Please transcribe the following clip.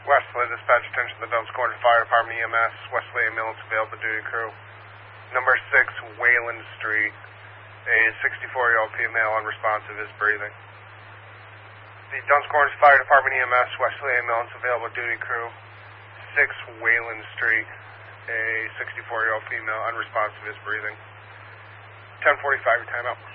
Wesley, dispatch attention to the Duns Corners Fire Department EMS. Wesley ambulance available duty crew. Number 6, Wayland Street. A 64-year-old female unresponsive is breathing. The Duns Corners Fire Department EMS, Wesley ambulance available duty crew. 6, Wayland Street. A 64-year-old female unresponsive is breathing. 10:45, your timeout.